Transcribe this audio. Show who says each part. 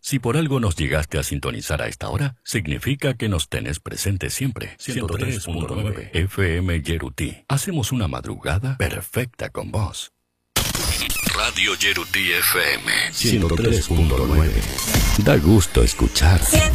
Speaker 1: Si por algo nos llegaste a sintonizar a esta hora, significa que nos tenés presente siempre. 103.9 FM Yeruti. Hacemos una madrugada perfecta con vos. Radio Yeruti FM 103.9. Da gusto escuchar.